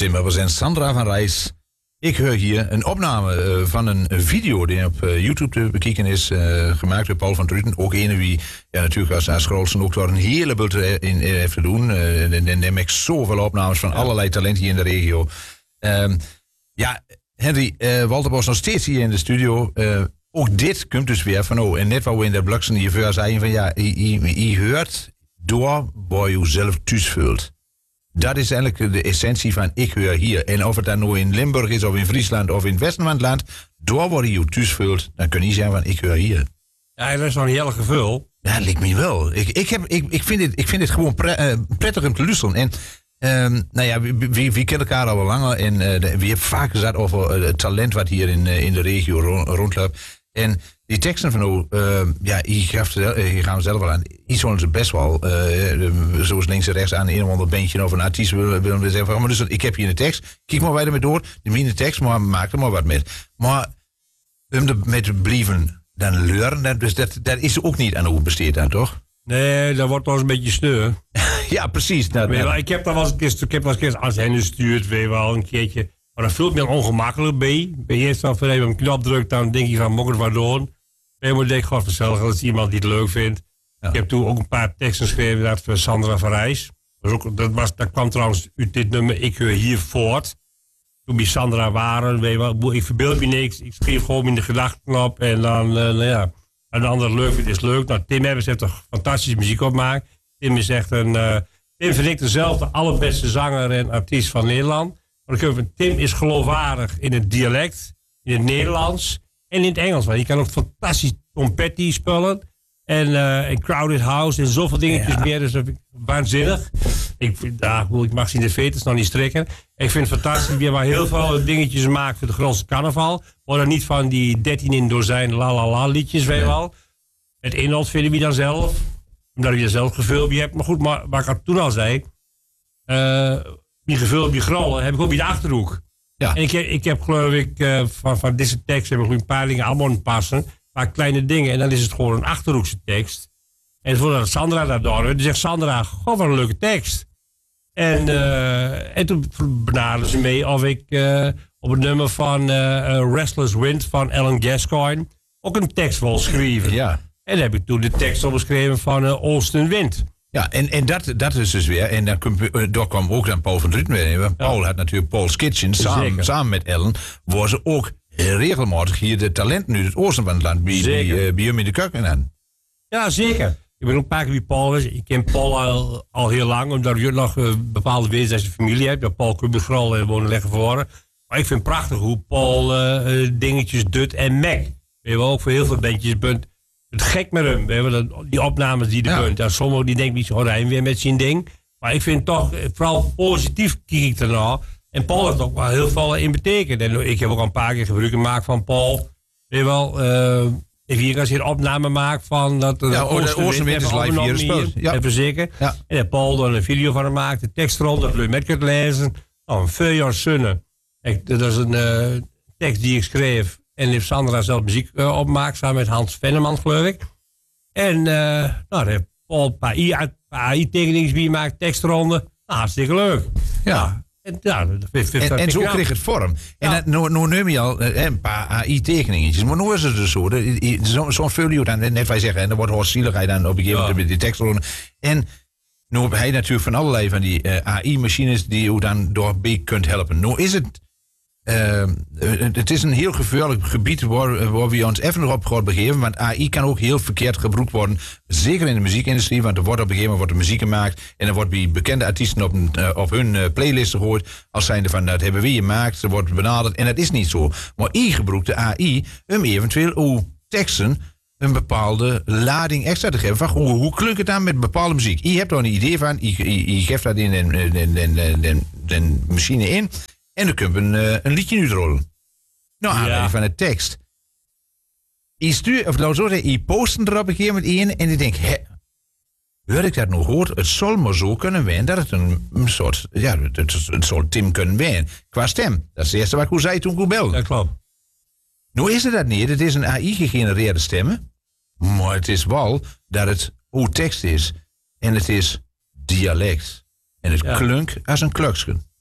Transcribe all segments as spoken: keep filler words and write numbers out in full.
Tim Ebbers en Sandra van Rijs. Ik hoor hier een opname uh, van een video die op uh, YouTube te bekijken is, uh, gemaakt door Paul van Druten. Ook een wie ja, natuurlijk als, als Grootsen ook door een heleboel in, in heeft te doen. Uh, en neem ik zoveel opnames van ja. allerlei talenten hier in de regio. Um, ja, Henry, uh, Walter Bos nog steeds hier in de studio. Uh, ook dit komt dus weer van, oh, en net wat we in de Bloksen hiervoor zeiden van, ja, je hoort door waar je zelf thuis voelt. Dat is eigenlijk de essentie van ik hoor hier. En of het dan nou in Limburg is, of in Friesland, of in het westen van het land, door waar je thuis voelt, dan kun je zeggen van ik hoor hier. Ja, dat is wel een heel gevoel. Ja, dat lijkt me wel. Ik, ik, heb, ik, ik, vind, dit, ik vind dit gewoon pre, uh, prettig om te luisteren. En um, nou ja, wie, wie, wie kent elkaar al wel langer en uh, we hebben vaak gezegd over uh, het talent wat hier in, uh, in de regio rond, rondloopt. En die teksten van nou, uh, ja, hier, gaf, hier gaan we zelf wel aan. Hier zullen ze best wel, uh, zoals links en rechts aan een of ander bandje of een artiest willen, willen we zeggen van, maar dus, ik heb hier een tekst, kijk maar wij ermee door, neem hier een tekst, maar maak er maar wat met. Maar om er met te blijven dan leuren, dat, dus dat, dat is ook niet aan hoe besteed dan, toch? Nee, dat wordt wel eens een beetje sneu. Ja, precies. Dat, weet je wel, ik heb daar wel eens een keer, ik heb wel eens een keer als hen gestuurd, weet je wel, een keertje. Maar dat voelt me ongemakkelijk bij. Bij eerst dan even een knop drukt, dan denk je van, moet ik het wat doen? Maar je denkt, god, vanzelf, dat is iemand die het leuk vindt. Ja. Ik heb toen ook een paar teksten geschreven dat voor Sandra van Rijs. Dat, ook, dat, was, dat kwam trouwens uit dit nummer, ik hoor hier voort. Toen bij Sandra waren, weet je wel, ik verbeeld me niks. Ik schreef gewoon in de gedachten op en dan, uh, nou ja, en de ander leuk vindt is leuk. Nou, Tim Ebbers heeft toch fantastische muziek opgemaakt. Tim is echt een, uh, Tim vind ik dezelfde allerbeste zanger en artiest van Nederland. Maar ik vind, Tim is geloofwaardig in het dialect, in het Nederlands en in het Engels. Want je kan ook fantastisch trompetti spelen. En, uh, en Crowded House en zoveel dingetjes ja. meer. Dus dat vind ik waanzinnig. Ik, vind, nou, ik mag zien de veters nog niet strikken. Ik vind het fantastisch. We hebben heel veel dingetjes gemaakt voor de Grootse carnaval. Maar dan niet van die dertien in dozijn la la la liedjes, weet je wel. Het inhoud vinden we dan zelf. Omdat je zelf gevuld hebt. Maar goed, maar, wat ik toen al zei. Uh, die gevuld, die grollen, heb ik ook in de Achterhoek. Ja. En ik heb, ik heb geloof ik, uh, van, van deze tekst heb ik een paar dingen allemaal passen. Een paar kleine dingen. En dan is het gewoon een Achterhoekse tekst. En voordat Sandra dat door, dan zegt Sandra, goh, wat een leuke tekst. En, uh, en toen benaderden ze mee of ik uh, op het nummer van uh, uh, Restless Wind van Alan Gascoigne ook een tekst wil schrijven. Ja. En dan heb ik toen de tekst opgeschreven van uh, Oosten Wind. Ja, en, en dat, dat is dus weer. En dan kwam, door kwam ook dan Paul van Druten weer. Want Paul ja. had natuurlijk Paul's Kitchen samen, samen met Ellen. Waar ze ook regelmatig hier de talenten uit het oosten van het land bij, bij, uh, bij hem in de keuken aan. Ja, zeker. Ik ben ook een paar keer bij Paul. Ik ken Paul al, al heel lang, omdat je nog uh, bepaalde wezens uit zijn familie hebt. Ja, Paul Kubbegrol en wonen leggen voor. Maar ik vind het prachtig hoe Paul uh, uh, dingetjes doet en Mac. We hebben ook voor heel veel bandjes punt. Het gek met hem, we hebben die opnames die er punt. Ja. Sommigen die denken, zo hij weer met zijn ding. Maar ik vind toch, vooral positief kijk ik ernaar. En Paul heeft ook wel heel veel in betekend. En ik heb ook al een paar keer gebruik gemaakt van Paul. Weet je wel, uh, ik hier als je een opname maakt van dat de ja, Oostenwind is live hier gespeeld. Ja. Even zeker. Ja. En heb Paul er een video van gemaakt, de tekst rond, dat je met kunt lezen. Oh, een Feuer Sunne. Dat is een uh, tekst die ik schreef. En heeft Sandra zelf muziek uh, opgemaakt, samen met Hans Venneman, geloof ik. En uh, nou, daar heeft Paul een paar A I-tekeningen bij gemaakt, tekstronde. Nou, hartstikke leuk. Ja. En, ja, dat vind, en, dat en zo ik kreeg het vorm. En ja. nu, nu neem je al uh, een paar A I-tekeningetjes. Maar nu is het dus zo. Zo'n zo folio dan, net wij zeggen, en dan wordt hoorzieligheid dan op een gegeven moment ja. die tekstronde. En nu heb hij natuurlijk van allerlei van die uh, A I-machines die je dan door B kunt helpen. Nu is het. Uh, het is een heel gevaarlijk gebied waar, waar we ons even nog op gaan begeven. Want A I kan ook heel verkeerd gebruikt worden. Zeker in de muziekindustrie. Want er wordt op een gegeven moment wordt er muziek gemaakt. En er wordt bij bekende artiesten op, een, uh, op hun uh, playlisten gehoord. Als zijnde van dat hebben we gemaakt. Er wordt benaderd. En dat is niet zo. Maar I gebruikt de A I om eventueel uw teksten een bepaalde lading extra te geven. Van hoe, hoe klinkt het dan met bepaalde muziek? Je hebt er een idee van. Je geeft dat in de machine in. En dan kun je een, uh, een liedje uitrollen. Nou, aanleiding ja. van de tekst. Je stuurt, of nou zo zeggen, je posten er op een gegeven moment in en je denkt, hè, hoor ik dat nog hoort? Het zal maar zo kunnen zijn dat het een, een soort, ja, het, het zal Tim kunnen zijn. Qua stem. Dat is het eerste wat ik zei toen ik belde. Ja, klopt. Nou is het dat niet. Het is een A I-gegenereerde stemmen. Maar het is wel dat het hoe tekst is. En het is dialect. En het ja. klunk als een kluksken.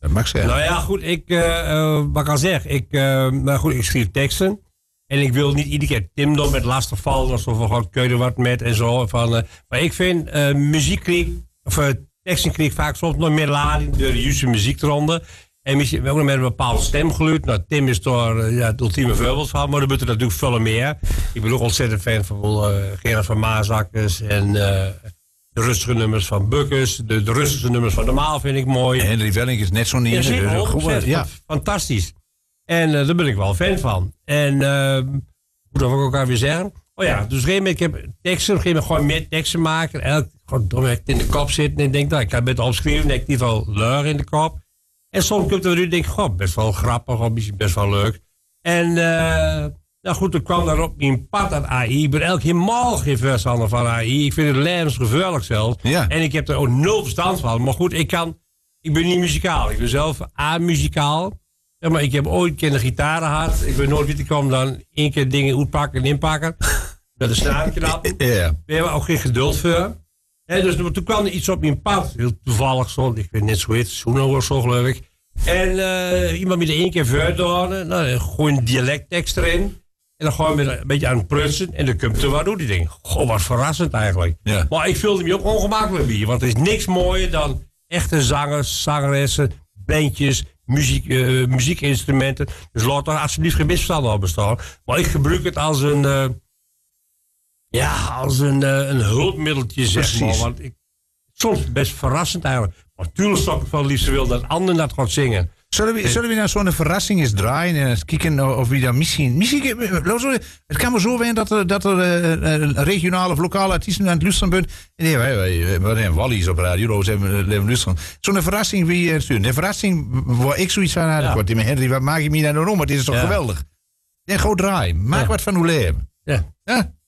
Dat mag zeggen. Nou ja, goed, ik, uh, uh, wat ik al zeg, ik, uh, nou goed, ik schrijf teksten. En ik wil niet iedere keer Tim doen met lastigvallen, alsof we gewoon kun je er wat met en zo. Van, uh, maar ik vind uh, muziek kreeg, of uh, teksten kreeg vaak soms nog meer lading door de juiste muziek eronder. En misschien ook nog met een bepaald stemgeluid. Nou, Tim is daar uh, ja, het ultieme voorbeeld van, maar er moeten natuurlijk veel meer. Ik ben ook ontzettend fan van uh, Gerard van Maasakkers en uh, de rustige nummers van Bukkers. De, de rustige nummers van Normaal vind ik mooi. En Henry Welling is net zo niet. Ja, uh, goed, ja. Fantastisch. En uh, daar ben ik wel fan van. En uh, hoe dat wil ik ook weer zeggen? Oh ja, dus op een gegeven moment, ik heb teksten, op een gegeven moment gewoon meer teksten maken. Elk, gewoon direct in de kop zitten en denk, nou, ik kan het opschrijven, dan heb ik niet wel leur in de kop. En soms komt er nu denk ik, goh, best wel grappig, of misschien best wel leuk. En uh, nou goed, er kwam daarop mijn pad aan A I. Ik ben elk helemaal geen verstander van A I. Ik vind het levensgevaarlijk zelfs. Ja. En ik heb er ook nul verstand van. Maar goed, ik kan, ik ben niet muzikaal. Ik ben zelf amuzikaal. Ja, maar ik heb ooit een gitaar gehad. Ik ben nooit weer te komen dan één keer dingen uitpakken en inpakken. Met een snaarknap. Ja. We hebben ook geen geduld voor. En dus toen kwam er iets op mijn pad. Heel toevallig zo. Ik weet net zo heet. Zoeno of zo geloof ik. En uh, iemand met er één keer voordoen. Nou, gooi een dialecttekst erin. En dan gewoon met een beetje aan het prutsen. En dan komt er wat doen. Die denk, goh, wat verrassend eigenlijk. Ja. Maar ik voelde me ook ongemakkelijk bij. Want er is niks mooier dan echte zangers, zangeressen, bandjes, muziek, uh, muziekinstrumenten. Dus laat er alsjeblieft geen misverstand op bestaan. Maar ik gebruik het als een, uh, ja, als een, uh, een hulpmiddeltje, zeg Precies. maar. Want ik, soms best verrassend eigenlijk. Maar natuurlijk zou ik het wel liefst wil dat anderen dat gaat zingen. Zullen we, zullen we nou zo'n verrassing eens draaien en eens kijken of we daar misschien... misschien het kan maar zo zijn dat er, dat er uh, regionale of lokale artiesten aan het luisteren zijn. Nee, wij, wij, wij hebben Wallies op radio, ze hebben luisteren. Zo'n verrassing wie sturen. Een verrassing waar ik zoiets van had. Ja. Wat Henry, wat maak je me daar nou om? Het is toch ja. geweldig. En gewoon draaien. Maak ja. wat van uw leven. Ja. Ja?